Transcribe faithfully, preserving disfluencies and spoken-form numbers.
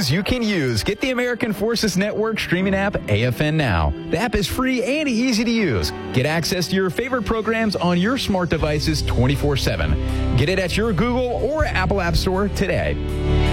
news you can use. Get the American Forces Network streaming app, A F N Now. The app is free and easy to use. Get access to your favorite programs on your smart devices twenty-four seven. Get it at your Google or Apple App Store today.